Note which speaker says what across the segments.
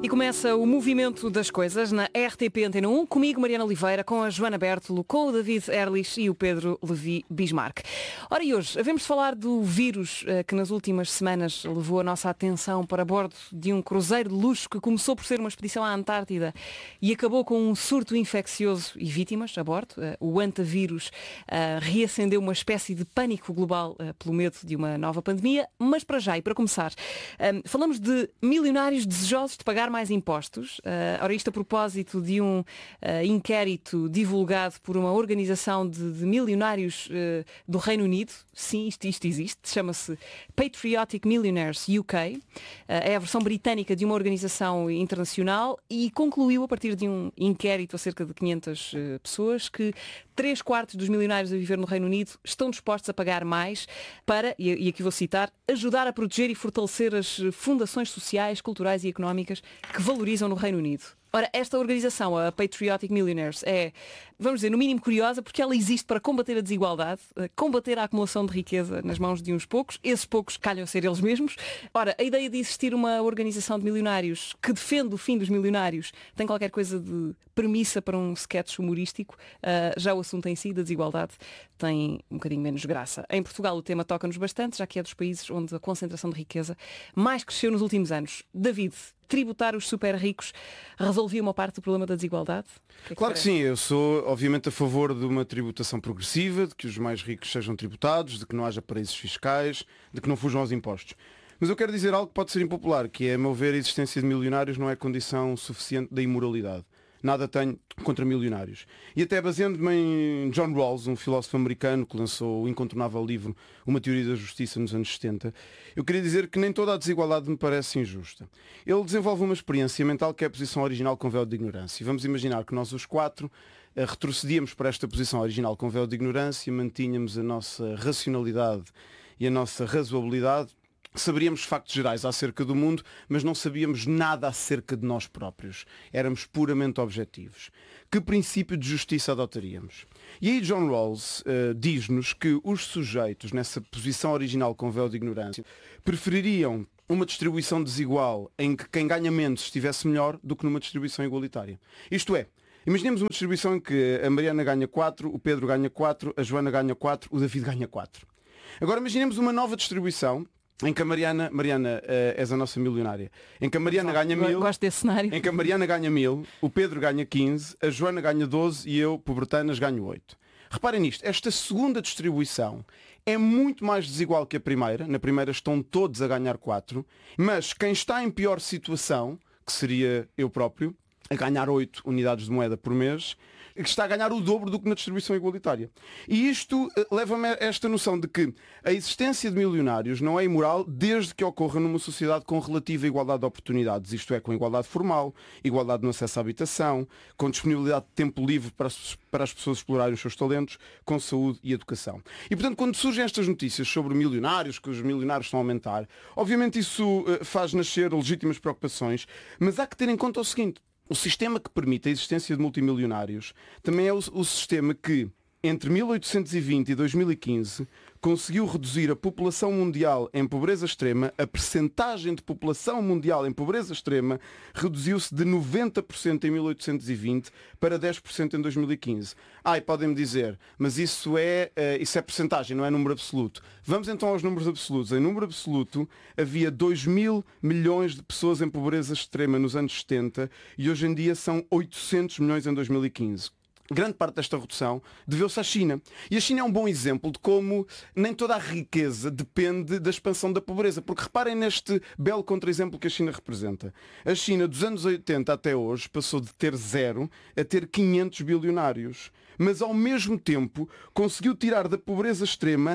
Speaker 1: E começa o movimento das coisas na RTP Antena 1, comigo Mariana Oliveira, com a Joana Bertolo, com o David Erlich e o Pedro Levi Bismarck. Ora, e hoje havemos de falar do vírus que nas últimas semanas levou a nossa atenção para bordo de um cruzeiro de luxo que começou por ser uma expedição à Antártida e acabou com um surto infeccioso e vítimas a bordo. O antavírus reacendeu uma espécie de pânico global pelo medo de uma nova pandemia, mas para já e para começar, falamos de milionários desejosos de pagar mais impostos. Ora, isto a propósito de um inquérito divulgado por uma organização de milionários do Reino Unido. Sim, isto existe. Chama-se Patriotic Millionaires UK. É a versão britânica de uma organização internacional e concluiu, a partir de um inquérito a cerca de 500 pessoas, que 3/4 dos milionários a viver no Reino Unido estão dispostos a pagar mais para, e aqui vou citar, ajudar a proteger e fortalecer as fundações sociais, culturais e económicas que valorizam no Reino Unido. Ora, esta organização, a Patriotic Millionaires, é, vamos dizer, no mínimo curiosa, porque ela existe para combater a desigualdade, combater a acumulação de riqueza nas mãos de uns poucos. Esses poucos calham ser eles mesmos. Ora, a ideia de existir uma organização de milionários que defende o fim dos milionários tem qualquer coisa de premissa para um sketch humorístico. Já o assunto em si, da desigualdade, tem um bocadinho menos graça. Em Portugal o tema toca-nos bastante, já que é dos países onde a concentração de riqueza mais cresceu nos últimos anos. David, tributar os super ricos resolvia uma parte do problema da desigualdade?
Speaker 2: Claro que sim, eu sou obviamente a favor de uma tributação progressiva, de que os mais ricos sejam tributados, de que não haja paraísos fiscais, de que não fujam aos impostos. Mas eu quero dizer algo que pode ser impopular, que é, a meu ver, a existência de milionários não é condição suficiente da imoralidade. Nada tenho contra milionários. E até baseando-me em John Rawls, um filósofo americano que lançou o incontornável livro Uma Teoria da Justiça nos anos 70, eu queria dizer que nem toda a desigualdade me parece injusta. Ele desenvolve uma experiência mental que é a posição original com véu de ignorância. E vamos imaginar que nós os quatro retrocedíamos para esta posição original com véu de ignorância, mantínhamos a nossa racionalidade e a nossa razoabilidade. Saberíamos factos gerais acerca do mundo, mas não sabíamos nada acerca de nós próprios. Éramos puramente objetivos. Que princípio de justiça adotaríamos? E aí John Rawls diz-nos que os sujeitos, nessa posição original com véu de ignorância, prefeririam uma distribuição desigual em que quem ganha menos estivesse melhor do que numa distribuição igualitária. Isto é, imaginemos uma distribuição em que a Mariana ganha 4, o Pedro ganha 4, a Joana ganha 4, o David ganha 4. Agora imaginemos uma nova distribuição em que a Mariana, és a nossa milionária, em que a Mariana ganha 1000,
Speaker 1: gosto desse cenário.
Speaker 2: Em que a Mariana ganha 1000, o Pedro ganha 15, a Joana ganha 12 e eu, pobretanas, ganho 8. Reparem nisto, esta segunda distribuição é muito mais desigual que a primeira. Na primeira estão todos a ganhar 4, mas quem está em pior situação, que seria eu próprio, a ganhar 8 unidades de moeda por mês, que está a ganhar o dobro do que na distribuição igualitária. E isto leva-me a esta noção de que a existência de milionários não é imoral desde que ocorra numa sociedade com relativa igualdade de oportunidades, isto é, com igualdade formal, igualdade no acesso à habitação, com disponibilidade de tempo livre para as pessoas explorarem os seus talentos, com saúde e educação. E, portanto, quando surgem estas notícias sobre milionários, que os milionários estão a aumentar, obviamente isso faz nascer legítimas preocupações, mas há que ter em conta o seguinte: o sistema que permite a existência de multimilionários também é o sistema que, entre 1820 e 2015, conseguiu reduzir a população mundial em pobreza extrema. A percentagem de população mundial em pobreza extrema reduziu-se de 90% em 1820 para 10% em 2015. E podem-me dizer, mas isso é percentagem, não é número absoluto. Vamos então aos números absolutos. Em número absoluto, havia 2.000 milhões de pessoas em pobreza extrema nos anos 70 e hoje em dia são 800 milhões em 2015. Grande parte desta redução deveu-se à China. E a China é um bom exemplo de como nem toda a riqueza depende da expansão da pobreza. Porque reparem neste belo contra-exemplo que a China representa. A China, dos anos 80 até hoje, passou de ter 0 a ter 500 bilionários. Mas, ao mesmo tempo, conseguiu tirar da pobreza extrema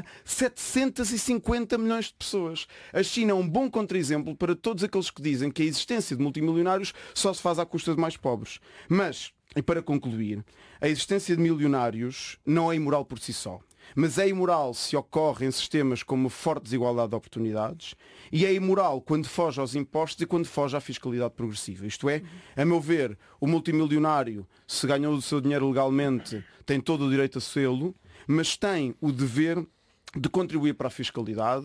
Speaker 2: 750 milhões de pessoas. A China é um bom contra-exemplo para todos aqueles que dizem que a existência de multimilionários só se faz à custa de mais pobres. Mas, e para concluir, a existência de milionários não é imoral por si só. Mas é imoral se ocorre em sistemas com uma forte desigualdade de oportunidades e é imoral quando foge aos impostos e quando foge à fiscalidade progressiva. Isto é, a meu ver, o multimilionário, se ganhou o seu dinheiro legalmente, tem todo o direito a sê-lo, mas tem o dever de contribuir para a fiscalidade,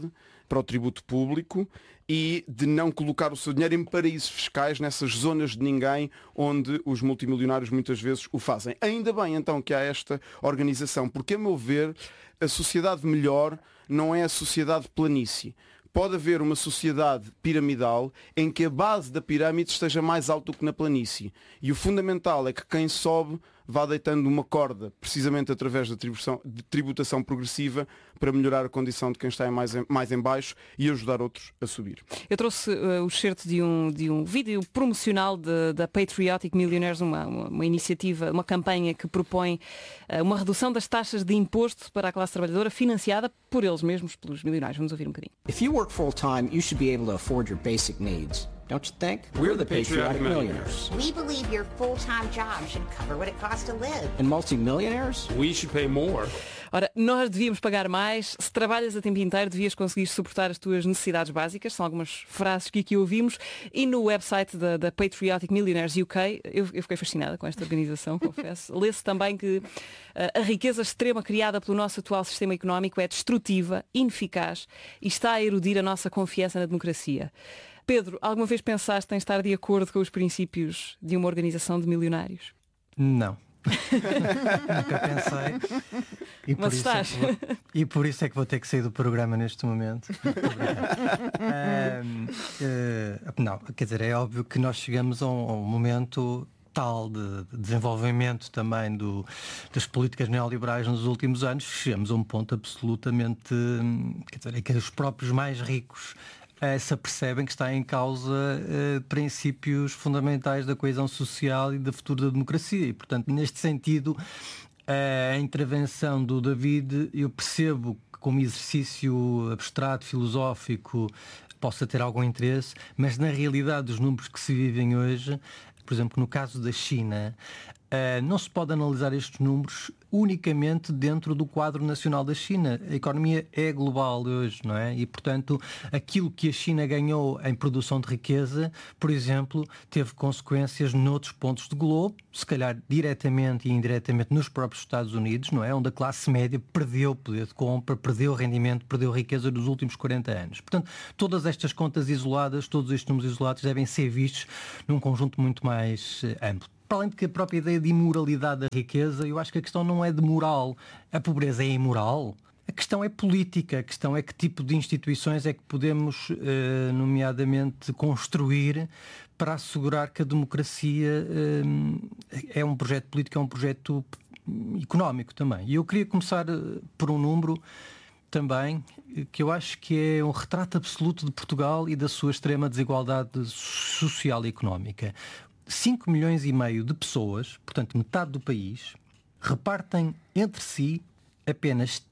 Speaker 2: para o tributo público e de não colocar o seu dinheiro em paraísos fiscais, nessas zonas de ninguém onde os multimilionários muitas vezes o fazem. Ainda bem então que há esta organização, porque a meu ver a sociedade melhor não é a sociedade planície. Pode haver uma sociedade piramidal em que a base da pirâmide esteja mais alta do que na planície. E o fundamental é que quem sobe vá deitando uma corda, precisamente através da tributação progressiva, para melhorar a condição de quem está mais em baixo e ajudar outros a subir.
Speaker 1: Eu trouxe o excerto de um vídeo promocional da Patriotic Millionaires, uma iniciativa, uma campanha que propõe uma redução das taxas de imposto para a classe trabalhadora, financiada por eles mesmos, pelos milionários. Vamos ouvir um bocadinho.
Speaker 3: If you work full-time, you should be able to afford your basic needs. Don't you think? We're the Patriotic Millionaires.
Speaker 4: We believe your full-time job should cover what it costs to live.
Speaker 3: And multi-millionaires?
Speaker 5: We should pay more.
Speaker 1: Ora, nós devíamos pagar mais. Se trabalhas a tempo inteiro, devias conseguir suportar as tuas necessidades básicas. São algumas frases que aqui ouvimos. E no website da Patriotic Millionaires UK, eu fiquei fascinada com esta organização, confesso. Lê-se também que a riqueza extrema criada pelo nosso atual sistema económico é destrutiva, ineficaz e está a erodir a nossa confiança na democracia. Pedro, alguma vez pensaste em estar de acordo com os princípios de uma organização de milionários?
Speaker 6: Não. Nunca pensei.
Speaker 1: Mas estás.
Speaker 6: E por isso é que vou ter que sair do programa neste momento. Não, quer dizer, é óbvio que nós chegamos a um momento tal de desenvolvimento também das políticas neoliberais nos últimos anos, chegamos a um ponto absolutamente, quer dizer, em que os próprios mais ricos se apercebem que está em causa princípios fundamentais da coesão social e do futuro da democracia. E, portanto, neste sentido, a intervenção do David, eu percebo que como exercício abstrato, filosófico, possa ter algum interesse, mas na realidade os números que se vivem hoje, por exemplo, no caso da China, não se pode analisar estes números unicamente dentro do quadro nacional da China. A economia é global hoje, não é? E, portanto, aquilo que a China ganhou em produção de riqueza, por exemplo, teve consequências noutros pontos do globo, se calhar diretamente e indiretamente nos próprios Estados Unidos, não é? Onde a classe média perdeu poder de compra, perdeu rendimento, perdeu riqueza nos últimos 40 anos. Portanto, todas estas contas isoladas, todos estes números isolados devem ser vistos num conjunto muito mais amplo. Para além de que a própria ideia de imoralidade da riqueza, eu acho que a questão não é de moral. A pobreza é imoral. A questão é política. A questão é que tipo de instituições é que podemos, nomeadamente, construir para assegurar que a democracia é um projeto político, é um projeto económico também. E eu queria começar por um número também que eu acho que é um retrato absoluto de Portugal e da sua extrema desigualdade social e económica. 5 milhões e meio de pessoas, portanto metade do país, repartem entre si apenas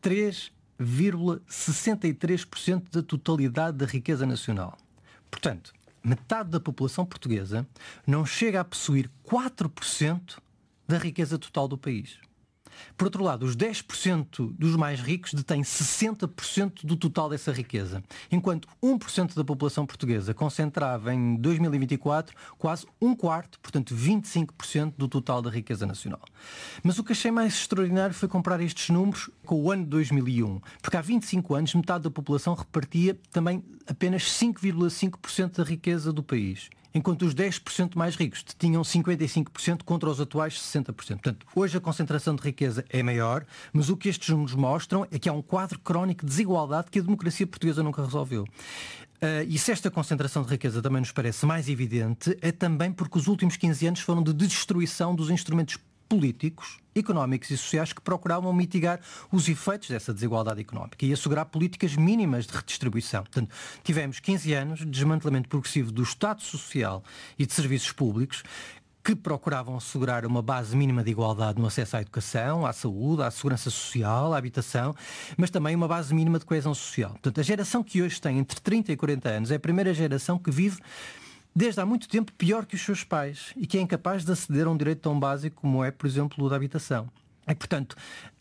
Speaker 6: 3,63% da totalidade da riqueza nacional. Portanto, metade da população portuguesa não chega a possuir 4% da riqueza total do país. Por outro lado, os 10% dos mais ricos detêm 60% do total dessa riqueza, enquanto 1% da população portuguesa concentrava em 2024 quase um quarto, portanto 25% do total da riqueza nacional. Mas o que achei mais extraordinário foi comparar estes números com o ano de 2001, porque há 25 anos metade da população repartia também apenas 5,5% da riqueza do país, enquanto os 10% mais ricos tinham 55% contra os atuais 60%. Portanto, hoje a concentração de riqueza é maior, mas o que estes números mostram é que há um quadro crónico de desigualdade que a democracia portuguesa nunca resolveu. E se esta concentração de riqueza também nos parece mais evidente, é também porque os últimos 15 anos foram de destruição dos instrumentos políticos, económicos e sociais que procuravam mitigar os efeitos dessa desigualdade económica e assegurar políticas mínimas de redistribuição. Portanto, tivemos 15 anos de desmantelamento progressivo do Estado Social e de serviços públicos que procuravam assegurar uma base mínima de igualdade no acesso à educação, à saúde, à segurança social, à habitação, mas também uma base mínima de coesão social. Portanto, a geração que hoje tem entre 30 e 40 anos é a primeira geração que vive desde há muito tempo pior que os seus pais e que é incapaz de aceder a um direito tão básico como é, por exemplo, o da habitação. E, portanto,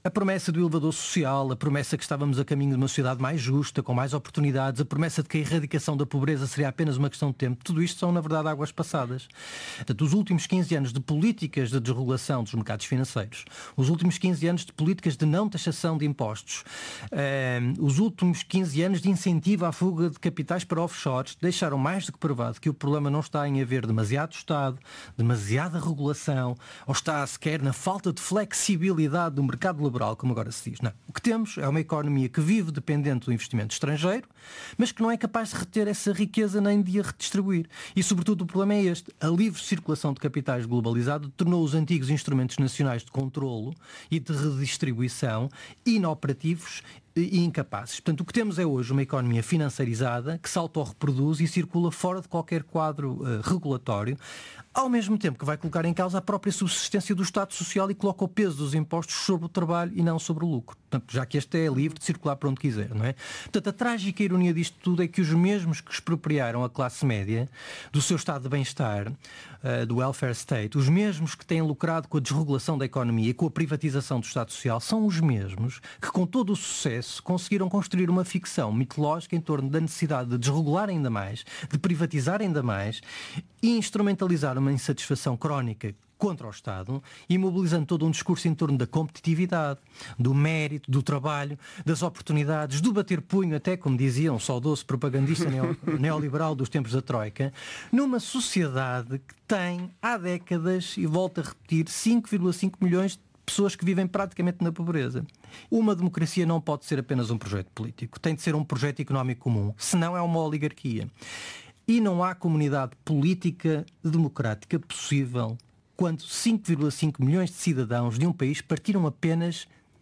Speaker 6: A promessa do elevador social, a promessa que estávamos a caminho de uma sociedade mais justa, com mais oportunidades, a promessa de que a erradicação da pobreza seria apenas uma questão de tempo, tudo isto são, na verdade, águas passadas. Portanto, os últimos 15 anos de políticas de desregulação dos mercados financeiros, os últimos 15 anos de políticas de não taxação de impostos, os últimos 15 anos de incentivo à fuga de capitais para offshores, deixaram mais do que provado que o problema não está em haver demasiado Estado, demasiada regulação, ou está sequer na falta de flexibilidade do mercado laboral, como agora se diz. Não. O que temos é uma economia que vive dependente do investimento estrangeiro, mas que não é capaz de reter essa riqueza nem de a redistribuir. E, sobretudo, o problema é este. A livre circulação de capitais globalizado tornou os antigos instrumentos nacionais de controlo e de redistribuição inoperativos e incapazes. Portanto, o que temos é hoje uma economia financeirizada que se autorreproduz e circula fora de qualquer quadro regulatório, ao mesmo tempo que vai colocar em causa a própria subsistência do Estado Social e coloca o peso dos impostos sobre o trabalho e não sobre o lucro. Portanto, já que este é livre de circular para onde quiser, não é? Portanto, a trágica ironia disto tudo é que os mesmos que expropriaram a classe média do seu estado de bem-estar, do welfare state, os mesmos que têm lucrado com a desregulação da economia e com a privatização do Estado Social, são os mesmos que, com todo o sucesso, conseguiram construir uma ficção mitológica em torno da necessidade de desregular ainda mais, de privatizar ainda mais e instrumentalizar uma insatisfação crónica contra o Estado, imobilizando todo um discurso em torno da competitividade, do mérito, do trabalho, das oportunidades, do bater punho, até como dizia um saudoso propagandista neoliberal dos tempos da Troika, numa sociedade que tem, há décadas, e volto a repetir, 5,5 milhões de pessoas que vivem praticamente na pobreza. Uma democracia não pode ser apenas um projeto político, tem de ser um projeto económico comum, senão é uma oligarquia. E não há comunidade política democrática possível quando 5,5 milhões de cidadãos de um país partiram apenas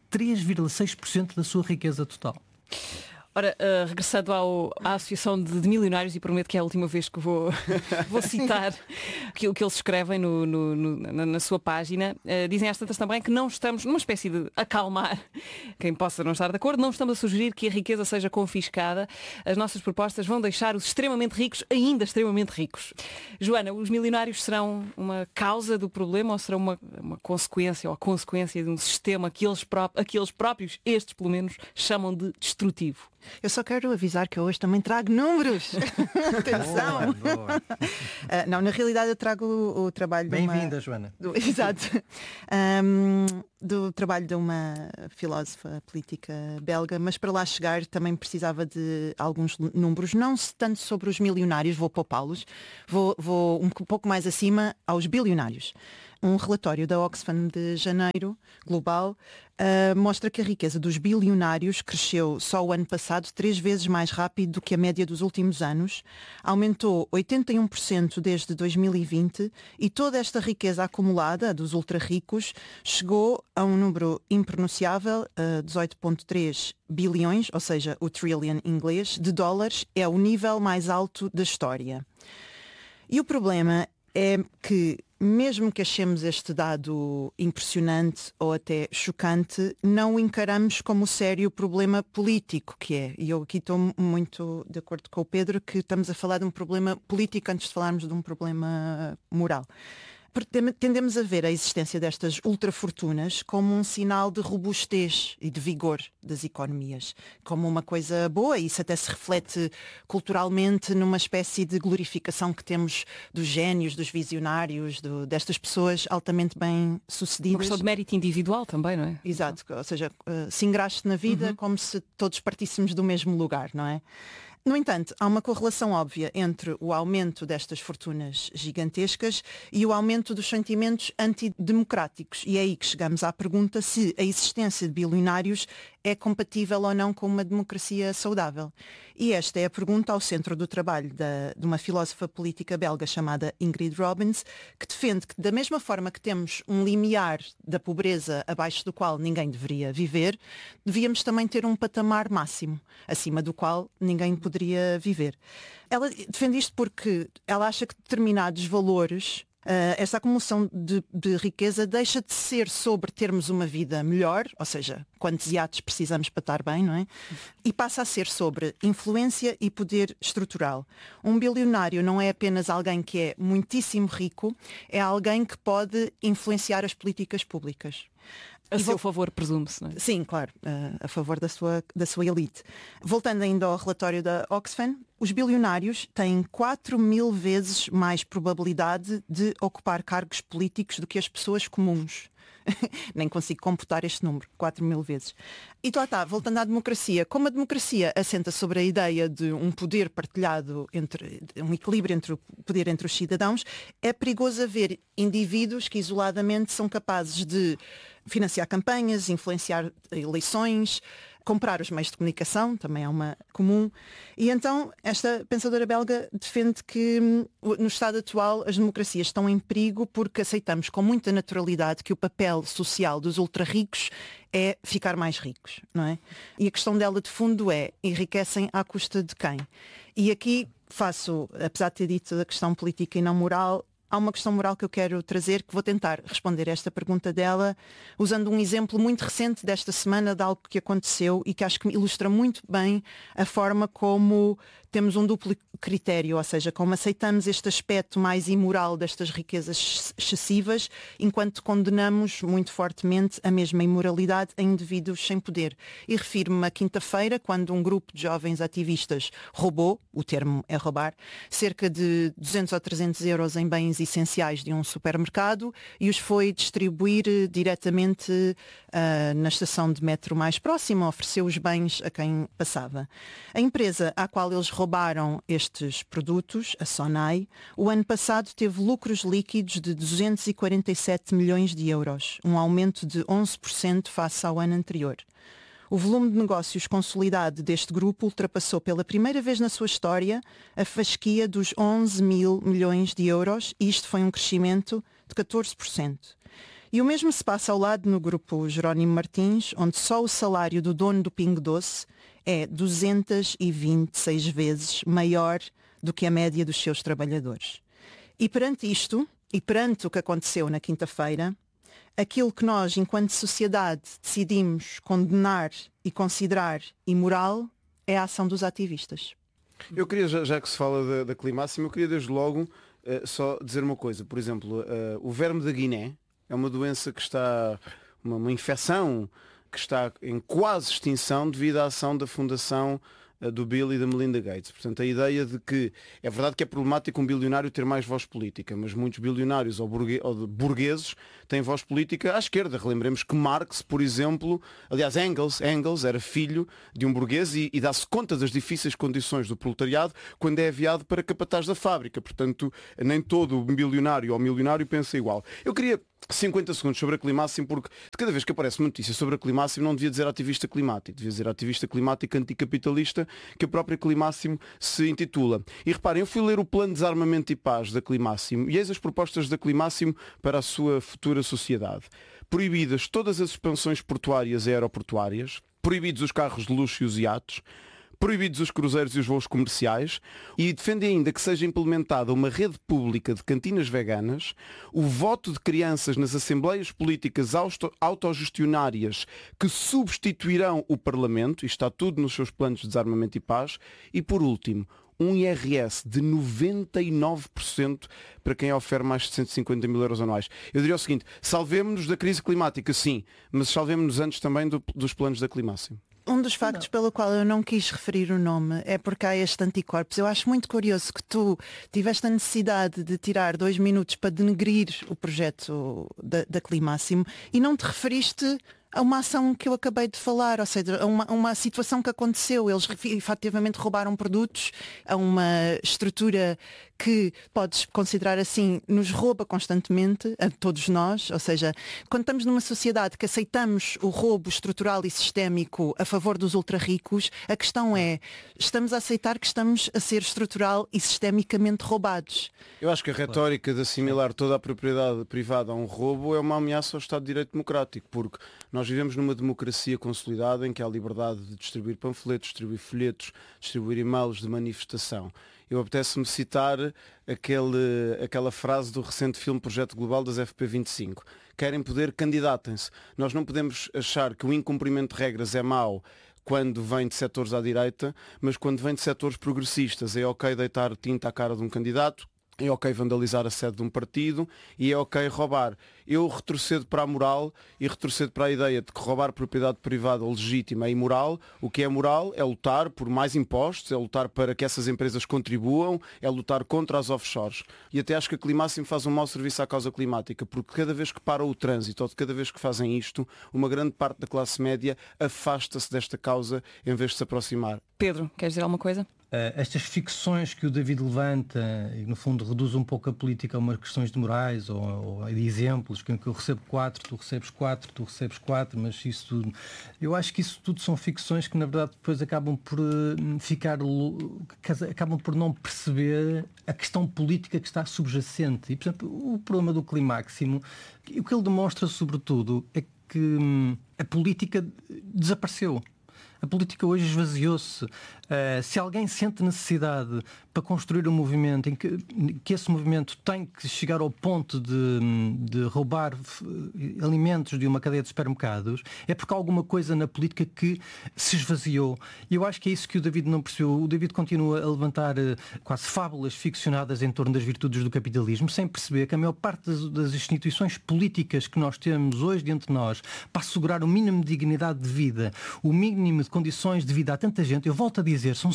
Speaker 6: 3,6% da sua riqueza total.
Speaker 1: Ora, regressando à Associação de Milionários, e prometo que é a última vez que vou citar o que eles escrevem na sua página, dizem às tantas também que não estamos, numa espécie de acalmar quem possa não estar de acordo, não estamos a sugerir que a riqueza seja confiscada. As nossas propostas vão deixar os extremamente ricos ainda extremamente ricos. Joana, os milionários serão uma causa do problema ou serão uma consequência ou a consequência de um sistema que eles próprios, estes pelo menos, chamam de destrutivo?
Speaker 5: Eu só quero avisar que eu hoje também trago números. Atenção!
Speaker 6: Boa.
Speaker 5: Não, na realidade eu trago o trabalho de uma...
Speaker 6: Bem-vinda, Joana.
Speaker 5: Exato. Do trabalho de uma filósofa política belga, mas para lá chegar também precisava de alguns números, não tanto sobre os milionários, vou poupá-los, vou um pouco mais acima aos bilionários. Um relatório da Oxfam de janeiro, global, mostra que a riqueza dos bilionários cresceu só o ano passado 3 vezes mais rápido do que a média dos últimos anos, aumentou 81% desde 2020 e toda esta riqueza acumulada dos ultra-ricos chegou a um número impronunciável, 18,3 bilhões, ou seja, o trillion em inglês, de dólares, é o nível mais alto da história. E o problema é que, mesmo que achemos este dado impressionante ou até chocante, não o encaramos como o sério problema político que é. E eu aqui estou muito de acordo com o Pedro que estamos a falar de um problema político antes de falarmos de um problema moral. Tendemos a ver a existência destas ultrafortunas como um sinal de robustez e de vigor das economias, como uma coisa boa, e isso até se reflete culturalmente numa espécie de glorificação que temos dos génios, dos visionários, destas pessoas altamente bem-sucedidas.
Speaker 1: Uma questão de mérito individual também, não é?
Speaker 5: Exato, ou seja, se engraste na vida como se todos partíssemos do mesmo lugar, não é? No entanto, há uma correlação óbvia entre o aumento destas fortunas gigantescas e o aumento dos sentimentos antidemocráticos. E é aí que chegamos à pergunta se a existência de bilionários é compatível ou não com uma democracia saudável. E esta é a pergunta ao centro do trabalho de uma filósofa política belga chamada Ingrid Robbins, que defende que, da mesma forma que temos um limiar da pobreza abaixo do qual ninguém deveria viver, devíamos também ter um patamar máximo, acima do qual ninguém poderia viver. Ela defende isto porque ela acha que determinados valores, essa acumulação de riqueza deixa de ser sobre termos uma vida melhor, ou seja, quantos iates precisamos para estar bem, não é? E passa a ser sobre influência e poder estrutural. Um bilionário não é apenas alguém que é muitíssimo rico, é alguém que pode influenciar as políticas públicas.
Speaker 1: A seu favor, presume-se, não é?
Speaker 5: Sim, claro, a favor da sua elite. Voltando ainda ao relatório da Oxfam, os bilionários têm 4.000 vezes mais probabilidade de ocupar cargos políticos do que as pessoas comuns. Nem consigo computar este número, 4.000 vezes. E lá está, voltando à democracia. Como a democracia assenta sobre a ideia de um poder partilhado, um equilíbrio entre o poder entre os cidadãos, é perigoso haver indivíduos que isoladamente são capazes de financiar campanhas, influenciar eleições, comprar os meios de comunicação, também é uma comum. E então esta pensadora belga defende que no estado atual as democracias estão em perigo porque aceitamos com muita naturalidade que o papel social dos ultra-ricos é ficar mais ricos, não é? E a questão dela de fundo é, enriquecem à custa de quem? E aqui faço, apesar de ter dito a questão política e não moral, há uma questão moral que eu quero trazer, que vou tentar responder esta pergunta dela usando um exemplo muito recente desta semana de algo que aconteceu e que acho que ilustra muito bem a forma como temos um duplo critério, ou seja, como aceitamos este aspecto mais imoral destas riquezas excessivas, enquanto condenamos muito fortemente a mesma imoralidade em indivíduos sem poder. E refiro-me a quinta-feira, quando um grupo de jovens ativistas roubou, o termo é roubar, cerca de 200 ou 300 euros em bens essenciais de um supermercado e os foi distribuir diretamente na estação de metro mais próxima, ofereceu os bens a quem passava. A empresa à qual eles roubaram estes produtos, a Sonai, o ano passado teve lucros líquidos de 247 milhões de euros, um aumento de 11% face ao ano anterior. O volume de negócios consolidado deste grupo ultrapassou pela primeira vez na sua história a fasquia dos 11 mil milhões de euros e isto foi um crescimento de 14%. E o mesmo se passa ao lado no grupo Jerónimo Martins, onde só o salário do dono do Pingo Doce é 226 vezes maior do que a média dos seus trabalhadores. E perante isto, e perante o que aconteceu na quinta-feira, aquilo que nós, enquanto sociedade, decidimos condenar e considerar imoral é a ação dos ativistas.
Speaker 2: Eu queria, já que se fala da climáxima, eu queria desde logo só dizer uma coisa. Por exemplo, o verme da Guiné é uma doença que está, uma infecção que está em quase extinção devido à ação da Fundação do Bill e da Melinda Gates. Portanto, a ideia de que é verdade que é problemático um bilionário ter mais voz política, mas muitos bilionários ou burgueses têm voz política à esquerda. Relembremos que Marx, por exemplo, aliás Engels era filho de um burguês e dá-se conta das difíceis condições do proletariado quando é enviado para capataz da fábrica. Portanto, nem todo bilionário ou milionário pensa igual. Eu queria 50 segundos sobre a climáxima, porque de cada vez que aparece uma notícia sobre a climáxima não devia dizer ativista climático, devia dizer ativista climático anticapitalista, que a própria climáxima se intitula. E reparem, eu fui ler o plano de desarmamento e paz da climáxima e eis as propostas da climáxima para a sua futura sociedade. Proibidas todas as expansões portuárias e aeroportuárias, proibidos os carros de luxo e os iates, proibidos os cruzeiros e os voos comerciais e defende ainda que seja implementada uma rede pública de cantinas veganas, o voto de crianças nas assembleias políticas autogestionárias que substituirão o Parlamento, isto está tudo nos seus planos de desarmamento e paz, e por último, um IRS de 99% para quem oferece mais de 150 mil euros anuais. Eu diria o seguinte, salvemos-nos da crise climática, sim, mas salvemos-nos antes também dos planos da climáxima.
Speaker 5: Um dos factos pelo qual eu não quis referir o nome é porque há este anticorpos. Eu acho muito curioso que tu tiveste a necessidade de tirar 2 minutos para denegrir o projeto da Climáximo e não te referiste a uma ação que eu acabei de falar, ou seja, a uma situação que aconteceu. Eles efetivamente roubaram produtos a uma estrutura que, podes considerar assim, nos rouba constantemente, a todos nós. Ou seja, quando estamos numa sociedade que aceitamos o roubo estrutural e sistémico a favor dos ultra-ricos, a questão é, estamos a aceitar que estamos a ser estrutural e sistemicamente roubados.
Speaker 2: Eu acho que a retórica de assimilar toda a propriedade privada a um roubo é uma ameaça ao Estado de Direito Democrático, porque nós vivemos numa democracia consolidada em que há liberdade de distribuir panfletos, distribuir folhetos, distribuir e-mails de manifestação. Eu apetece-me citar aquela frase do recente filme Projeto Global das FP25. Querem poder, candidatem-se. Nós não podemos achar que o incumprimento de regras é mau quando vem de setores à direita, mas quando vem de setores progressistas é ok deitar tinta à cara de um candidato, é ok vandalizar a sede de um partido e é ok roubar. Eu retrocedo para a moral e retrocedo para a ideia de que roubar propriedade privada legítima é imoral. O que é moral é lutar por mais impostos, é lutar para que essas empresas contribuam, é lutar contra as offshores. E até acho que a Climáximo faz um mau serviço à causa climática, porque cada vez que para o trânsito ou de cada vez que fazem isto, uma grande parte da classe média afasta-se desta causa em vez de se aproximar.
Speaker 1: Pedro, queres dizer alguma coisa?
Speaker 6: Estas ficções que o David levanta e no fundo reduz um pouco a política a umas questões de morais ou de exemplos, que eu recebo 4, tu recebes 4, tu recebes 4, mas isso tudo, eu acho que isso tudo são ficções que na verdade depois acabam por acabam por não perceber a questão política que está subjacente. E, por exemplo, o problema do Climáximo, o que ele demonstra sobretudo é que a política desapareceu. A política hoje esvaziou-se. Se alguém sente necessidade para construir um movimento em que esse movimento tem que chegar ao ponto de roubar alimentos de uma cadeia de supermercados, é porque há alguma coisa na política que se esvaziou. E eu acho que é isso que o David não percebeu. O David continua a levantar quase fábulas ficcionadas em torno das virtudes do capitalismo, sem perceber que a maior parte das instituições políticas que nós temos hoje diante de nós, para assegurar o mínimo de dignidade de vida, o mínimo de condições de vida a tanta gente, eu volto a dizer, são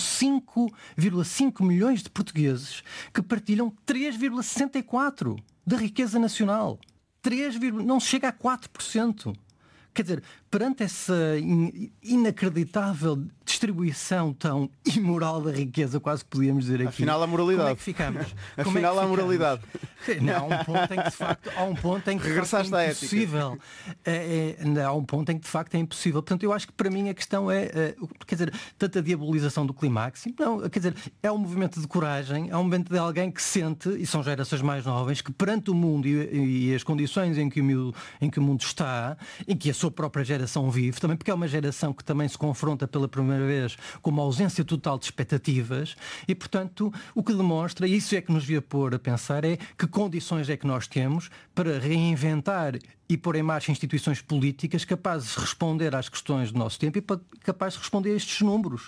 Speaker 6: 5,5 milhões de portugueses que partilham 3,64% da riqueza nacional. Não chega a 4%. Quer dizer, perante essa inacreditável distribuição tão imoral da riqueza, quase que podíamos dizer aqui.
Speaker 2: Afinal, a moralidade.
Speaker 6: Como é que ficamos?
Speaker 2: Afinal, a moralidade.
Speaker 6: Não, há um ponto em que de facto
Speaker 2: regressaste à ética.
Speaker 6: Impossível. Há um ponto em que de facto é impossível. Portanto, eu acho que para mim a questão é, quer dizer, tanto a diabolização do Climáximo, não, quer dizer, é um movimento de coragem, é um movimento de alguém que sente, e são gerações mais novas, que perante o mundo e as condições em que o mundo está, em que a sua própria geração vive, também porque é uma geração que também se confronta pela primeira vez com uma ausência total de expectativas e, portanto, o que demonstra, e isso é que nos devia pôr a pensar, é que condições é que nós temos para reinventar e pôr em marcha instituições políticas capazes de responder às questões do nosso tempo e capazes de responder a estes números.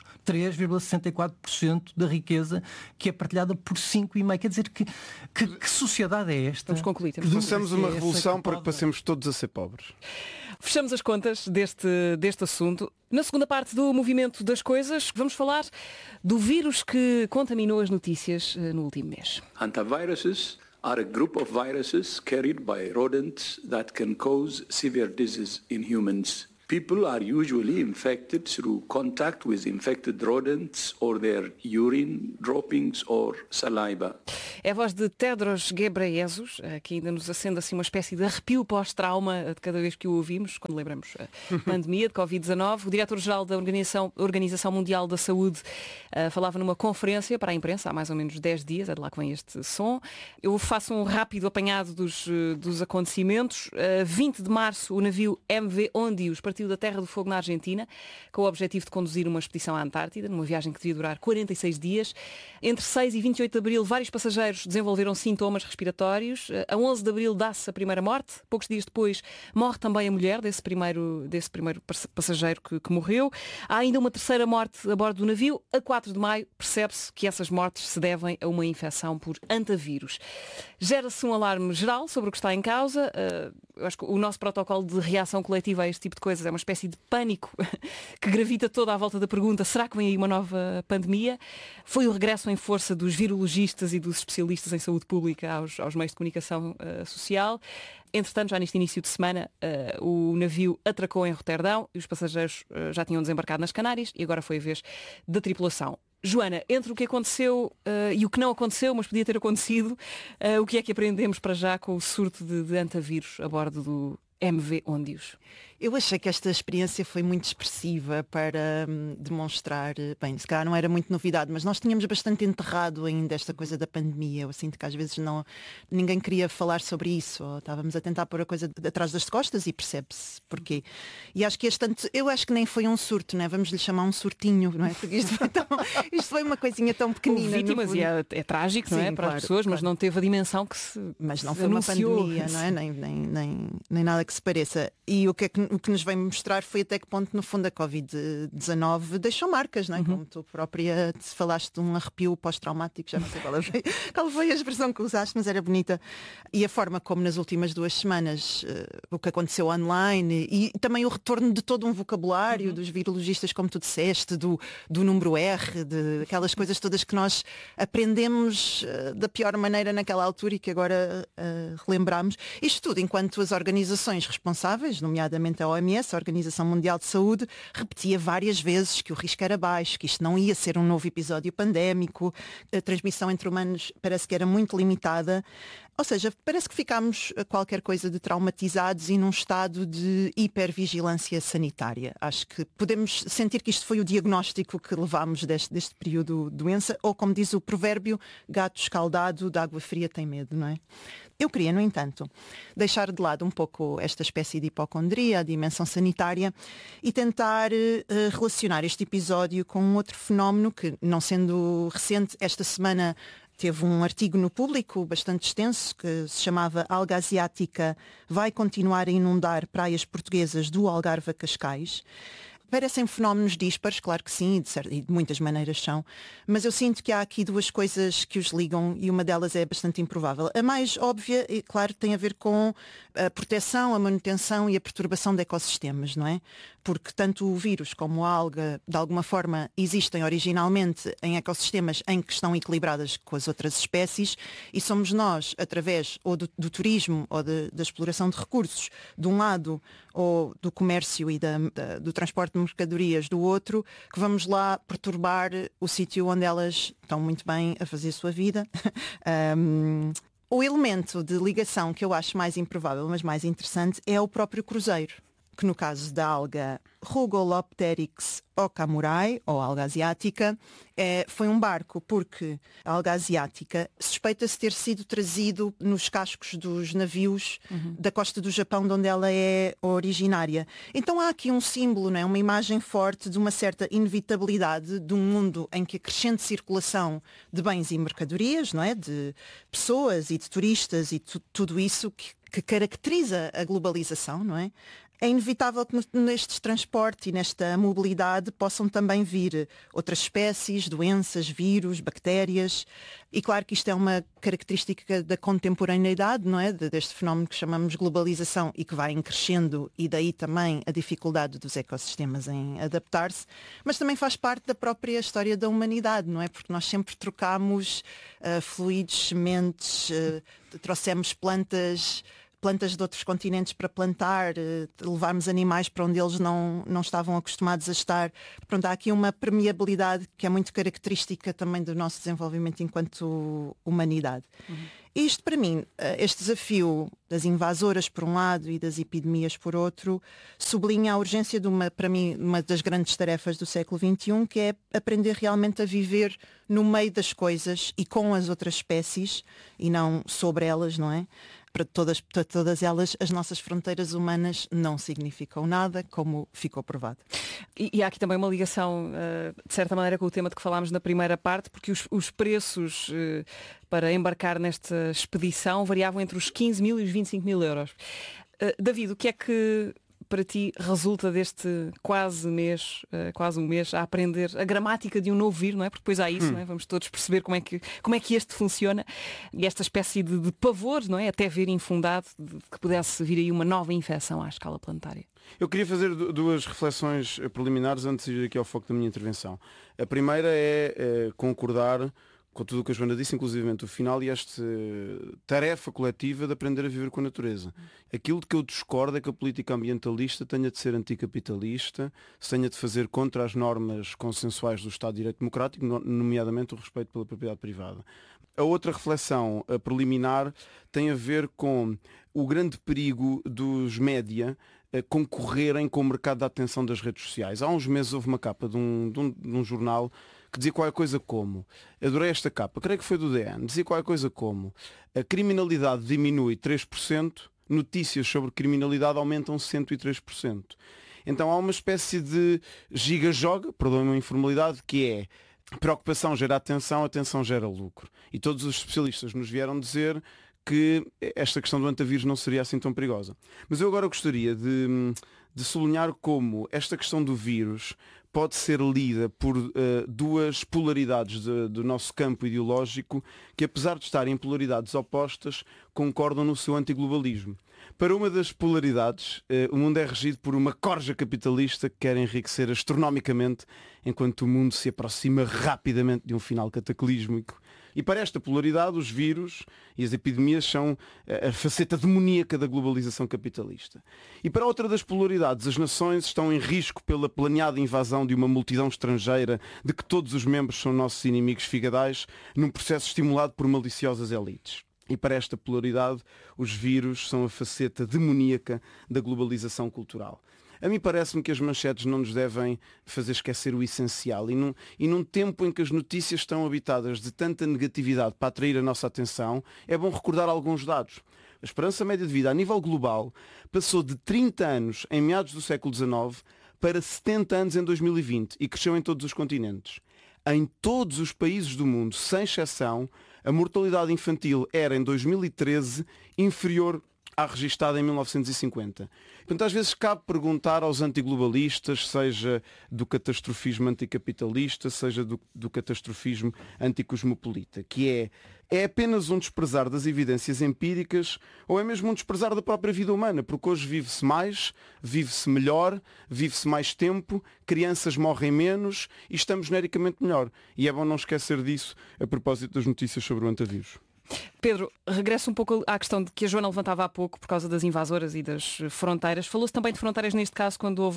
Speaker 6: 3,64% da riqueza que é partilhada por 5,5%. Quer dizer, que sociedade é esta?
Speaker 1: Vamos concluir.
Speaker 2: Façamos uma revolução para que passemos todos a ser pobres.
Speaker 1: Fechamos as contas deste assunto. Na segunda parte do Movimento das Coisas, vamos falar do vírus que contaminou as notícias no último mês.
Speaker 7: Antiviruses are a group of viruses carried by rodents that can cause severe disease in humans. People are usually infected through contact with infected rodents or their urine, droppings or saliva.
Speaker 1: É a voz de Tedros Ghebreyesus, que ainda nos acende assim uma espécie de arrepio pós-trauma de cada vez que o ouvimos, quando lembramos a pandemia de Covid-19. O diretor-geral da Organização Mundial da Saúde falava numa conferência para a imprensa há mais ou menos 10 dias, é de lá que vem este som. Eu faço um rápido apanhado dos acontecimentos. 20 de março, o navio MV Ondius partiu da Terra do Fogo na Argentina, com o objetivo de conduzir uma expedição à Antártida, numa viagem que devia durar 46 dias. Entre 6 e 28 de abril, vários passageiros desenvolveram sintomas respiratórios. A 11 de abril dá-se a primeira morte. Poucos dias depois morre também a mulher desse primeiro passageiro que morreu. Há ainda uma terceira morte a bordo do navio. A 4 de maio percebe-se que essas mortes se devem a uma infecção por antavírus. Gera-se um alarme geral sobre o que está em causa. Eu acho que o nosso protocolo de reação coletiva a este tipo de coisas é uma espécie de pânico que gravita toda à volta da pergunta: será que vem aí uma nova pandemia? Foi o regresso em força dos virologistas e dos especialistas em saúde pública aos meios de comunicação social. Entretanto, já neste início de semana, o navio atracou em Roterdão e os passageiros já tinham desembarcado nas Canárias e agora foi a vez da tripulação. Joana, entre o que aconteceu e o que não aconteceu, mas podia ter acontecido, o que é que aprendemos para já com o surto de antavírus a bordo do MV Ondius?
Speaker 5: Eu achei que esta experiência foi muito expressiva para demonstrar, bem, se calhar não era muito novidade, mas nós tínhamos bastante enterrado ainda esta coisa da pandemia. Eu sinto que às vezes ninguém queria falar sobre isso, ou estávamos a tentar pôr a coisa atrás das costas e percebe-se porquê. E acho que eu acho que nem foi um surto, não é? Vamos lhe chamar um surtinho, não é? Porque isto foi uma coisinzinha tão pequenina.
Speaker 1: Houve vítimas e é trágico, não é? Para as pessoas, mas não teve a dimensão que se
Speaker 5: Mas não foi
Speaker 1: anunciou.
Speaker 5: Uma pandemia, não é? Nem nada que que se pareça. E o que nos veio mostrar foi até que ponto, no fundo, a Covid-19 deixou marcas, não é? Como tu própria te falaste de um arrepio pós-traumático, já não sei qual foi a expressão que usaste, mas era bonita. E a forma como nas últimas 2 semanas o que aconteceu online e também o retorno de todo um vocabulário dos virologistas, como tu disseste, do número R, de aquelas coisas todas que nós aprendemos da pior maneira naquela altura e que agora relembramos. Isto tudo enquanto as organizações responsáveis, nomeadamente a OMS, a Organização Mundial de Saúde, repetia várias vezes que o risco era baixo, que isto não ia ser um novo episódio pandémico, a transmissão entre humanos parece que era muito limitada. Ou seja, parece que ficámos qualquer coisa de traumatizados e num estado de hipervigilância sanitária. Acho que podemos sentir que isto foi o diagnóstico que levámos deste período de doença, ou como diz o provérbio, gato escaldado de água fria tem medo, não é? Eu queria, no entanto, deixar de lado um pouco esta espécie de hipocondria, a dimensão sanitária, e tentar relacionar este episódio com um outro fenómeno que, não sendo recente, esta semana teve um artigo no Público bastante extenso que se chamava Alga Asiática vai continuar a inundar praias portuguesas do Algarve a Cascais. Parecem fenómenos díspares, claro que sim, e de muitas maneiras são, mas eu sinto que há aqui 2 coisas que os ligam e uma delas é bastante improvável. A mais óbvia, claro, tem a ver com a proteção, a manutenção e a perturbação de ecossistemas, não é? Porque tanto o vírus como a alga, de alguma forma, existem originalmente em ecossistemas em que estão equilibradas com as outras espécies e somos nós, através ou do turismo ou da exploração de recursos, de um lado, ou do comércio e do transporte de mercadorias do outro, que vamos lá perturbar o sítio onde elas estão muito bem a fazer a sua vida. O elemento de ligação que eu acho mais improvável, mas mais interessante, é o próprio cruzeiro, que no caso da alga Rugolopteryx okamurai, ou alga asiática, foi um barco, porque a alga asiática suspeita-se ter sido trazido nos cascos dos navios da costa do Japão, de onde ela é originária. Então há aqui um símbolo, não é? Uma imagem forte de uma certa inevitabilidade de um mundo em que a crescente circulação de bens e mercadorias, não é? De pessoas e de turistas e tudo isso que caracteriza a globalização, não é? É inevitável que nestes transportes e nesta mobilidade possam também vir outras espécies, doenças, vírus, bactérias. E claro que isto é uma característica da contemporaneidade, não é? Deste fenómeno que chamamos globalização e que vai crescendo, e daí também a dificuldade dos ecossistemas em adaptar-se, mas também faz parte da própria história da humanidade, não é? Porque nós sempre trocamos fluidos, sementes, trouxemos plantas de outros continentes para plantar, levarmos animais para onde eles não estavam acostumados a estar. Pronto, há aqui uma permeabilidade que é muito característica também do nosso desenvolvimento enquanto humanidade. E isto, para mim, este desafio das invasoras por um lado e das epidemias por outro, sublinha a urgência de para mim, uma das grandes tarefas do século XXI, que é aprender realmente a viver no meio das coisas e com as outras espécies e não sobre elas, não é? Para todas elas, as nossas fronteiras humanas não significam nada, como ficou provado.
Speaker 1: E há aqui também uma ligação, de certa maneira, com o tema de que falámos na primeira parte, porque os preços para embarcar nesta expedição variavam entre os 15 mil e os 25 mil euros. David, o que é que para ti resulta deste quase um mês a aprender a gramática de um novo vírus, não é? Porque depois há isso, não é? Vamos todos perceber como é que este funciona e esta espécie de pavor, não é? Até ver infundado de que pudesse vir aí uma nova infecção à escala planetária.
Speaker 2: Eu queria fazer 2 reflexões preliminares antes de ir aqui ao foco da minha intervenção. A primeira é concordar com tudo o que a Joana disse, inclusivamente o final, e esta tarefa coletiva de aprender a viver com a natureza. Aquilo de que eu discordo é que a política ambientalista tenha de ser anticapitalista, se tenha de fazer contra as normas consensuais do Estado de Direito Democrático, nomeadamente o respeito pela propriedade privada. A outra reflexão preliminar tem a ver com o grande perigo dos média concorrerem com o mercado da atenção das redes sociais. Há uns meses houve uma capa de um jornal que dizia qualquer coisa como, adorei esta capa, creio que foi do DN, dizia qualquer coisa como, a criminalidade diminui 3%, notícias sobre criminalidade aumentam 103%. Então há uma espécie de giga-joga, perdoem-me a informalidade, que é preocupação gera atenção, atenção gera lucro. E todos os especialistas nos vieram dizer que esta questão do antavírus não seria assim tão perigosa. Mas eu agora gostaria de sublinhar como esta questão do vírus pode ser lida por duas polaridades do nosso campo ideológico que, apesar de estarem em polaridades opostas, concordam no seu antiglobalismo. Para uma das polaridades, o mundo é regido por uma corja capitalista que quer enriquecer astronomicamente, enquanto o mundo se aproxima rapidamente de um final cataclísmico. E para esta polaridade, os vírus e as epidemias são a faceta demoníaca da globalização capitalista. E para outra das polaridades, as nações estão em risco pela planeada invasão de uma multidão estrangeira de que todos os membros são nossos inimigos figadais, num processo estimulado por maliciosas elites. E para esta polaridade, os vírus são a faceta demoníaca da globalização cultural. A mim parece-me que as manchetes não nos devem fazer esquecer o essencial. E num tempo em que as notícias estão habitadas de tanta negatividade para atrair a nossa atenção, é bom recordar alguns dados. A esperança média de vida a nível global passou de 30 anos em meados do século XIX para 70 anos em 2020 e cresceu em todos os continentes. Em todos os países do mundo, sem exceção, a mortalidade infantil era, em 2013, inferior à registada em 1950. Portanto, às vezes cabe perguntar aos antiglobalistas, seja do catastrofismo anticapitalista, seja do catastrofismo anticosmopolita, que é apenas um desprezar das evidências empíricas ou é mesmo um desprezar da própria vida humana, porque hoje vive-se mais, vive-se melhor, vive-se mais tempo, crianças morrem menos e estamos genericamente melhor. E é bom não esquecer disso a propósito das notícias sobre o antavírus.
Speaker 1: Pedro, regresso um pouco à questão de que a Joana levantava há pouco por causa das invasoras e das fronteiras. Falou-se também de fronteiras neste caso quando houve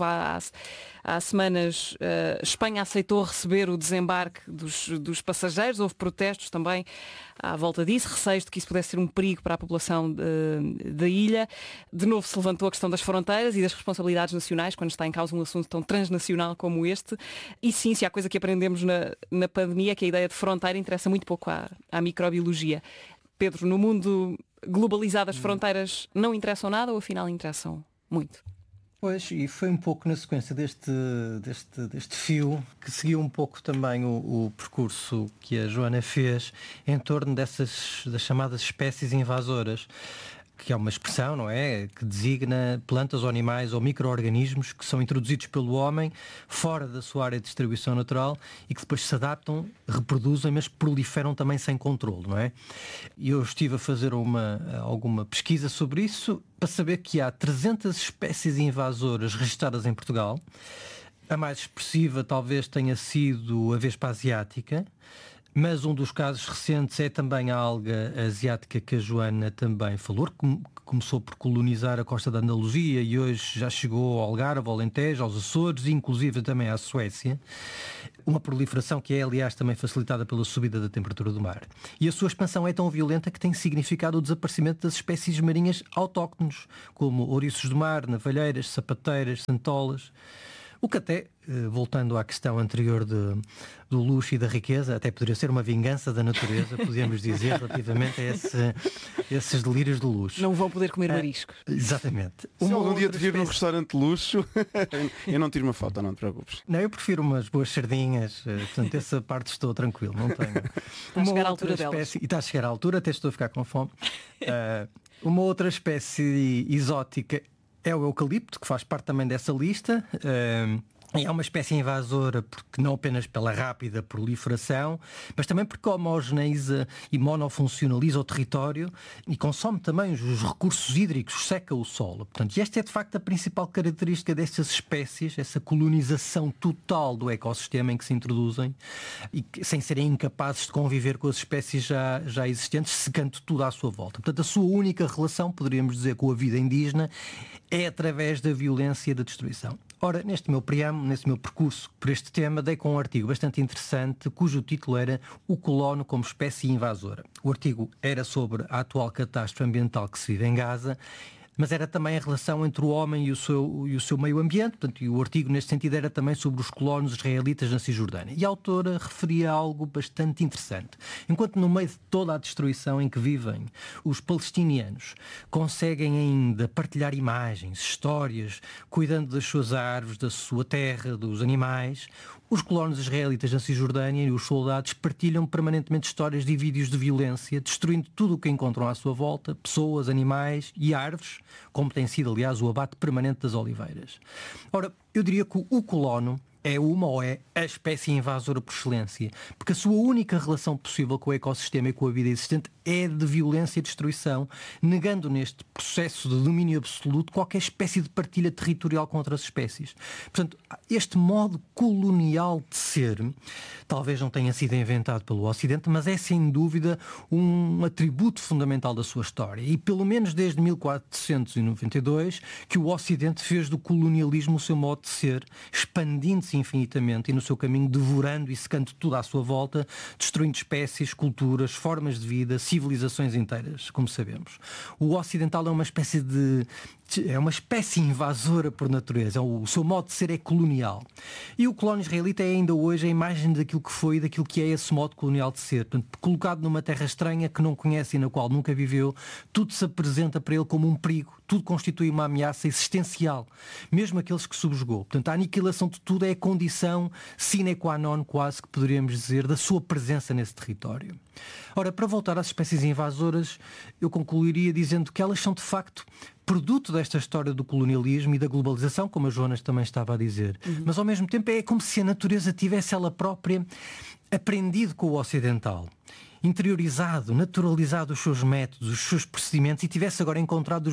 Speaker 1: há semanas Espanha aceitou receber o desembarque dos passageiros. Houve protestos também à volta disso, receios de que isso pudesse ser um perigo para a população da ilha. De novo se levantou a questão das fronteiras e das responsabilidades nacionais quando está em causa um assunto tão transnacional como este. E sim, se há coisa que aprendemos na pandemia é que a ideia de fronteira interessa muito pouco à microbiologia. Pedro, no mundo globalizado as fronteiras não interessam nada ou afinal interessam muito?
Speaker 6: Pois, e foi um pouco na sequência deste fio que seguiu um pouco também o percurso que a Joana fez em torno das chamadas espécies invasoras, que é uma expressão, não é? Que designa plantas ou animais ou micro-organismos que são introduzidos pelo homem fora da sua área de distribuição natural e que depois se adaptam, reproduzem, mas proliferam também sem controle, não é? E eu estive a fazer alguma pesquisa sobre isso para saber que há 300 espécies invasoras registradas em Portugal. A mais expressiva talvez tenha sido a vespa asiática, mas um dos casos recentes é também a alga asiática que a Joana também falou, que começou por colonizar a costa da Andaluzia e hoje já chegou ao Algarve, ao Alentejo, aos Açores e inclusive também à Suécia. Uma proliferação que é, aliás, também facilitada pela subida da temperatura do mar. E a sua expansão é tão violenta que tem significado o desaparecimento das espécies marinhas autóctones, como ouriços do mar, navalheiras, sapateiras, santolas. O que até, voltando à questão anterior do luxo e da riqueza, até poderia ser uma vingança da natureza, podíamos dizer, relativamente a esses delírios do luxo.
Speaker 1: Não vão poder comer mariscos.
Speaker 6: Exatamente.
Speaker 2: Se algum dia te vir num restaurante de luxo, eu não tiro uma foto, não te preocupes.
Speaker 6: Não, eu prefiro umas boas sardinhas, portanto, essa parte estou tranquilo, não tenho.
Speaker 1: Está a chegar à altura delas.
Speaker 6: E está a chegar à altura, até estou a ficar com fome. Uma outra espécie exótica é o eucalipto, que faz parte também dessa lista. É uma espécie invasora porque não apenas pela rápida proliferação, mas também porque homogeneiza e monofuncionaliza o território e consome também os recursos hídricos, seca o solo. Portanto, esta é de facto a principal característica destas espécies, essa colonização total do ecossistema em que se introduzem e que, sem serem incapazes de conviver com as espécies já existentes, secando tudo à sua volta. Portanto, a sua única relação, poderíamos dizer, com a vida indígena é através da violência e da destruição. Ora, neste meu preâmbulo, nesse meu percurso por este tema, dei com um artigo bastante interessante cujo título era O Colono como Espécie Invasora. O artigo era sobre a atual catástrofe ambiental que se vive em Gaza, mas era também a relação entre o homem e o seu meio ambiente, portanto, e o artigo neste sentido era também sobre os colonos israelitas na Cisjordânia. E a autora referia algo bastante interessante. Enquanto no meio de toda a destruição em que vivem, os palestinianos conseguem ainda partilhar imagens, histórias, cuidando das suas árvores, da sua terra, dos animais, Os colonos israelitas na Cisjordânia e os soldados partilham permanentemente histórias de vídeos de violência, destruindo tudo o que encontram à sua volta, pessoas, animais e árvores, como tem sido, aliás, o abate permanente das oliveiras. Ora, eu diria que o colono é a espécie invasora por excelência, porque a sua única relação possível com o ecossistema e com a vida existente é de violência e destruição, negando neste processo de domínio absoluto qualquer espécie de partilha territorial com outras espécies. Portanto, este modo colonial de ser talvez não tenha sido inventado pelo Ocidente, mas é sem dúvida um atributo fundamental da sua história. E pelo menos desde 1492 que o Ocidente fez do colonialismo o seu modo de ser, expandindo-se infinitamente e no seu caminho devorando e secando tudo à sua volta, destruindo espécies, culturas, formas de vida, civilizações inteiras, como sabemos. O ocidental é uma espécie invasora por natureza. O seu modo de ser é colonial. E o colono israelita é ainda hoje a imagem daquilo que foi e daquilo que é esse modo colonial de ser. Portanto, colocado numa terra estranha que não conhece e na qual nunca viveu, tudo se apresenta para ele como um perigo. Tudo constitui uma ameaça existencial, mesmo aqueles que subjugou. Portanto, a aniquilação de tudo é a condição sine qua non, quase que poderíamos dizer, da sua presença nesse território. Ora, para voltar às espécies invasoras, eu concluiria dizendo que elas são, de facto, produto desta história do colonialismo e da globalização, como a Joana também estava a dizer. Mas, ao mesmo tempo, é como se a natureza tivesse ela própria aprendido com o ocidental, interiorizado, naturalizado os seus métodos, os seus procedimentos e tivesse agora encontrado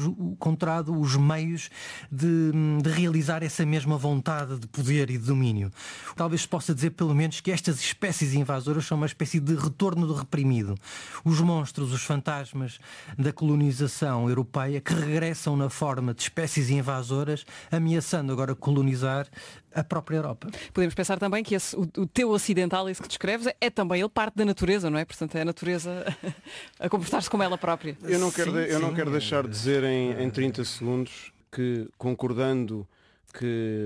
Speaker 6: os meios de realizar essa mesma vontade de poder e de domínio. Talvez se possa dizer, pelo menos, que estas espécies invasoras são uma espécie de retorno do reprimido. Os monstros, os fantasmas da colonização europeia que regressam na forma de espécies invasoras, ameaçando agora colonizar a própria Europa.
Speaker 1: Podemos pensar também que o teu ocidental, esse que descreves, é também ele parte da natureza, não é? Portanto, é a natureza a comportar-se como ela própria.
Speaker 2: Eu não quero deixar de dizer em 30 segundos que, concordando que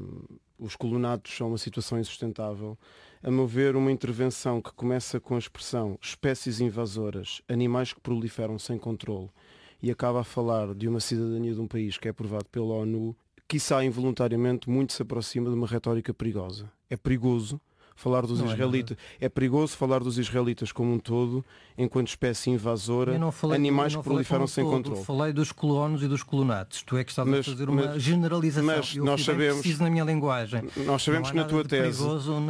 Speaker 2: os colonatos são uma situação insustentável, a meu ver, uma intervenção que começa com a expressão espécies invasoras, animais que proliferam sem controle, e acaba a falar de uma cidadania de um país que é aprovado pela ONU, quiçá involuntariamente, muito se aproxima de uma retórica perigosa. É perigoso falar dos israelitas. É perigoso falar dos israelitas como um todo, enquanto espécie invasora, animais que proliferam sem controle.
Speaker 6: Falei dos colonos e dos colonatos. Tu é que estás a fazer uma generalização.
Speaker 2: Mas nós sabemos,
Speaker 6: preciso na minha linguagem.
Speaker 2: Nós sabemos que na tua tese,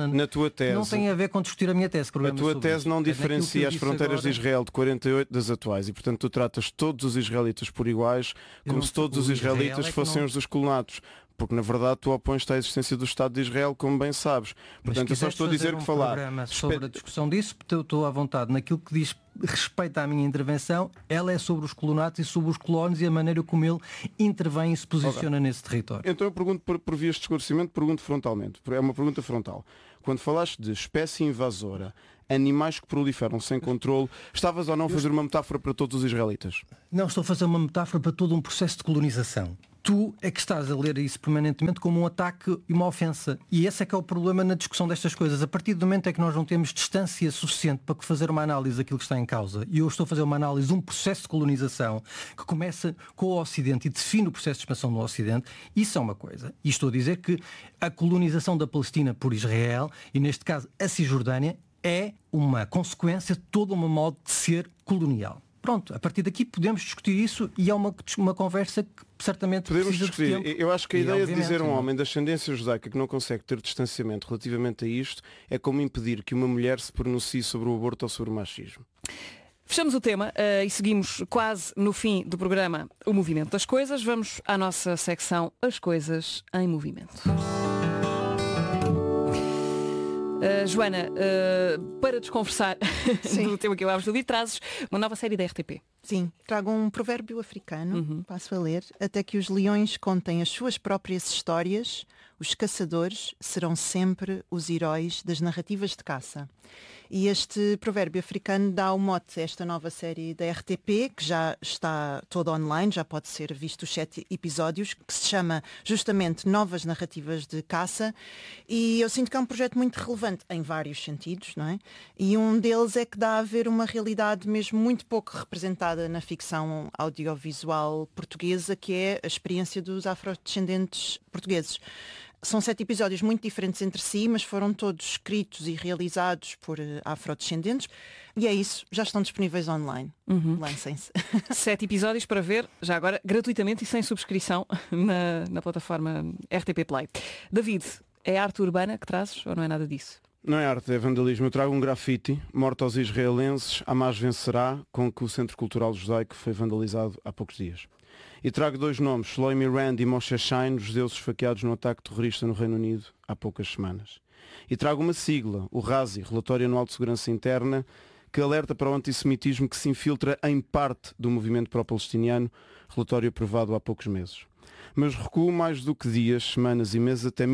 Speaker 6: não tem a ver com discutir a minha tese.
Speaker 2: A tua tese não diferencia as fronteiras de Israel de 48 das atuais, e portanto tu tratas todos os israelitas por iguais, como se todos os israelitas fossem os dos colonatos. Porque na verdade tu opões-te à existência do Estado de Israel, como bem sabes. Portanto, eu só estou a dizer que falar
Speaker 6: sobre a discussão disso, eu estou à vontade. Naquilo que diz respeito à minha intervenção, ela é sobre os colonatos e sobre os colonos e a maneira como ele intervém e se posiciona nesse território.
Speaker 2: Então eu pergunto por vias de esclarecimento, pergunto frontalmente. É uma pergunta frontal. Quando falaste de espécie invasora, animais que proliferam sem controle, estavas ou não a fazer uma metáfora para todos os israelitas?
Speaker 6: Não, estou a fazer uma metáfora para todo um processo de colonização. Tu é que estás a ler isso permanentemente como um ataque e uma ofensa. E esse é que é o problema na discussão destas coisas. A partir do momento em que nós não temos distância suficiente para fazer uma análise daquilo que está em causa, e eu estou a fazer uma análise de um processo de colonização que começa com o Ocidente e define o processo de expansão do Ocidente, isso é uma coisa. E estou a dizer que a colonização da Palestina por Israel, e neste caso a Cisjordânia, é uma consequência de todo um modo de ser colonial. Pronto, a partir daqui podemos discutir isso e é uma conversa que certamente
Speaker 2: podemos
Speaker 6: precisa
Speaker 2: discutir.
Speaker 6: de tempo.
Speaker 2: Eu acho que a ideia de dizer a um homem da ascendência judaica que não consegue ter distanciamento relativamente a isto é como impedir que uma mulher se pronuncie sobre o aborto ou sobre o machismo.
Speaker 1: Fechamos o tema e seguimos quase no fim do programa O Movimento das Coisas. Vamos à nossa secção As Coisas em Movimento. Joana, para desconversar do tema que eu abro, trazes uma nova série da RTP.
Speaker 5: Sim, trago um provérbio africano, passo a ler. Até que os leões contem as suas próprias histórias, os caçadores serão sempre os heróis das narrativas de caça. E este provérbio africano dá o mote a esta nova série da RTP, que já está toda online, já pode ser visto os 7 episódios, que se chama justamente Novas Narrativas de Caça. E eu sinto que é um projeto muito relevante em vários sentidos, não é? E um deles é que dá a ver uma realidade mesmo muito pouco representada na ficção audiovisual portuguesa, que é a experiência dos afrodescendentes portugueses. São 7 episódios muito diferentes entre si, mas foram todos escritos e realizados por afrodescendentes. E é isso, já estão disponíveis online. Lancem-se.
Speaker 1: 7 episódios para ver, já agora, gratuitamente e sem subscrição na plataforma RTP Play. David, é arte urbana que trazes ou não é nada disso?
Speaker 2: Não é arte, é vandalismo. Eu trago um grafite, morte aos israelenses, Hamas vencerá, com que o Centro Cultural Judaico foi vandalizado há poucos dias. E trago 2 nomes, Shlomi Rand e Moshe Shain, judeus esfaqueados no ataque terrorista no Reino Unido há poucas semanas. E trago uma sigla, o RASI, Relatório Anual de Segurança Interna, que alerta para o antissemitismo que se infiltra em parte do movimento pró-palestiniano, relatório aprovado há poucos meses. Mas recuo mais do que dias, semanas e meses até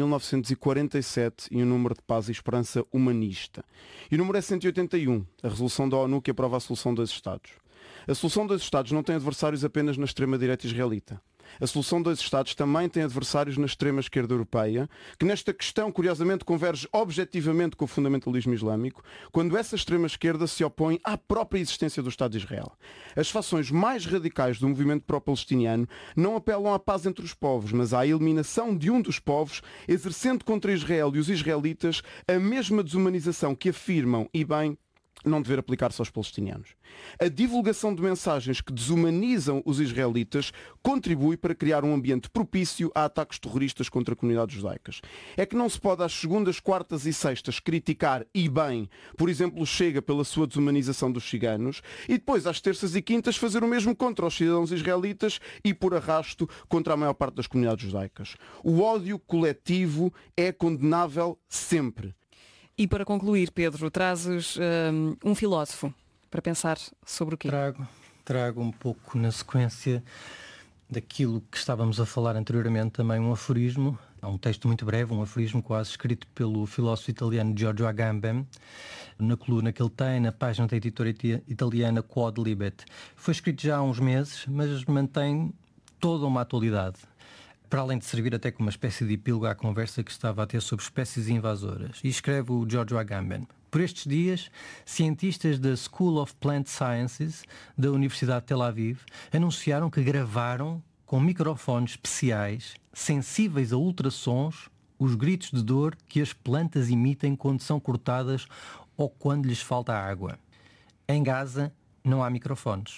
Speaker 2: 1947 e um número de paz e esperança humanista. E o número é 181, a resolução da ONU que aprova a solução 2 Estados. A solução 2 Estados não tem adversários apenas na extrema-direita israelita. A solução 2 Estados também tem adversários na extrema-esquerda europeia, que nesta questão, curiosamente, converge objetivamente com o fundamentalismo islâmico, quando essa extrema-esquerda se opõe à própria existência do Estado de Israel. As fações mais radicais do movimento pró-palestiniano não apelam à paz entre os povos, mas à eliminação de um dos povos, exercendo contra Israel e os israelitas a mesma desumanização que afirmam, e bem, não dever aplicar-se aos palestinianos. A divulgação de mensagens que desumanizam os israelitas contribui para criar um ambiente propício a ataques terroristas contra comunidades judaicas. É que não se pode às segundas, quartas e sextas criticar, e bem, por exemplo, Chega pela sua desumanização dos ciganos, e depois às terças e quintas fazer o mesmo contra os cidadãos israelitas e, por arrasto, contra a maior parte das comunidades judaicas. O ódio coletivo é condenável sempre.
Speaker 1: E para concluir, Pedro, trazes um filósofo para pensar sobre o quê?
Speaker 6: Trago um pouco na sequência daquilo que estávamos a falar anteriormente, também um aforismo. É um texto muito breve, um aforismo quase escrito pelo filósofo italiano Giorgio Agamben, na coluna que ele tem, na página da editora italiana Quod Libet. Foi escrito já há uns meses, mas mantém toda uma atualidade. Para além de servir até como uma espécie de epílogo à conversa que estava a ter sobre espécies invasoras. E escreve o Giorgio Agamben. Por estes dias, cientistas da School of Plant Sciences da Universidade de Tel Aviv anunciaram que gravaram com microfones especiais, sensíveis a ultrassons, os gritos de dor que as plantas emitem quando são cortadas ou quando lhes falta água. Em Gaza, não há microfones.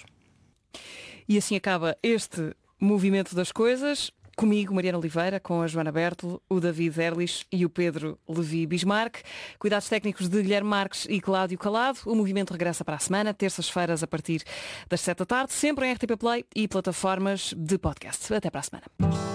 Speaker 1: E assim acaba este movimento das coisas. Comigo, Mariana Oliveira, com a Joana Bertolo, o David Erlich e o Pedro Levi Bismarck. Cuidados técnicos de Guilherme Marques e Cláudio Calado. O movimento regressa para a semana, terças-feiras a partir das 7 da tarde, sempre em RTP Play e plataformas de podcast. Até para a semana.